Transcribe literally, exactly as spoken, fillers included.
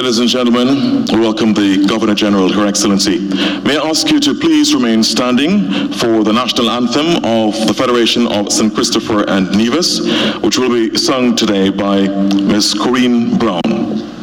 Ladies and gentlemen, we welcome the Governor-General, Her Excellency. May I ask you to please remain standing for the national anthem of the Federation of Saint Christopher and Nevis, which will be sung today by Miss Corinne Brown.